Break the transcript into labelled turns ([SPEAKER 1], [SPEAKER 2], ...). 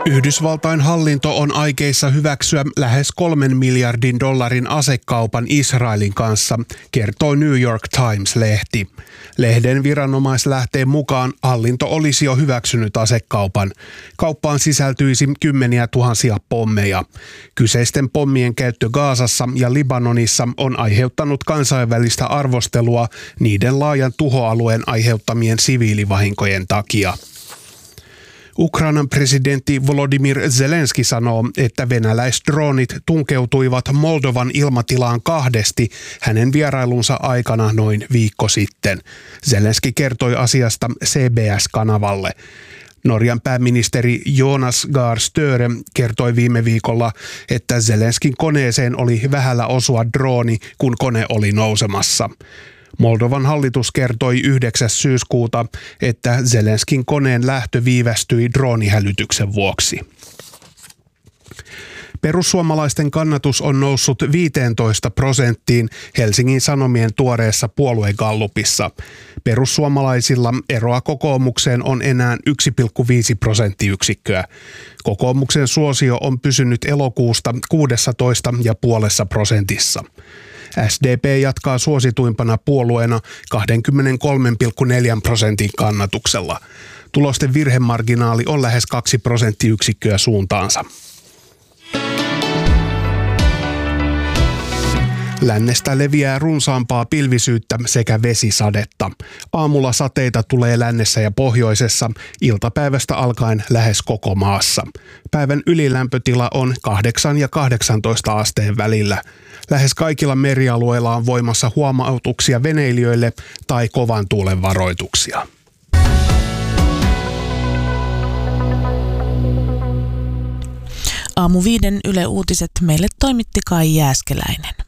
[SPEAKER 1] Yhdysvaltain hallinto on aikeissa hyväksyä lähes $3 miljardin asekaupan Israelin kanssa, kertoo New York Times-lehti. Lehden viranomaislähteen mukaan hallinto olisi jo hyväksynyt asekaupan. Kauppaan sisältyisi kymmeniä tuhansia pommeja. Kyseisten pommien käyttö Gazassa ja Libanonissa on aiheuttanut kansainvälistä arvostelua niiden laajan tuhoalueen aiheuttamien siviilivahinkojen takia. Ukrainan presidentti Volodymyr Zelenski sanoo, että venäläisdroonit tunkeutuivat Moldovan ilmatilaan kahdesti hänen vierailunsa aikana noin viikko sitten. Zelenski kertoi asiasta CBS-kanavalle. Norjan pääministeri Jonas Gahr Støre kertoi viime viikolla, että Zelenskin koneeseen oli vähällä osua drooni, kun kone oli nousemassa. Moldovan hallitus kertoi 9. syyskuuta, että Zelenskin koneen lähtö viivästyi droonihälytyksen vuoksi. Perussuomalaisten kannatus on noussut 15% Helsingin Sanomien tuoreessa puoluegallupissa. Perussuomalaisilla eroa kokoomukseen on enää 1,5 prosenttiyksikköä. Kokoomuksen suosio on pysynyt elokuusta 16,5%. SDP jatkaa suosituimpana puolueena 23,4% kannatuksella. Tulosten virhemarginaali on lähes 2 prosenttiyksikköä suuntaansa. Lännestä leviää runsaampaa pilvisyyttä sekä vesisadetta. Aamulla sateita tulee lännessä ja pohjoisessa, iltapäivästä alkaen lähes koko maassa. Päivän ylilämpötila on 8 ja 18 asteen välillä. Lähes kaikilla merialueilla on voimassa huomautuksia veneilijöille tai kovan tuulen varoituksia.
[SPEAKER 2] Aamu 5 Yle Uutiset meille toimitti Kai Jääskeläinen.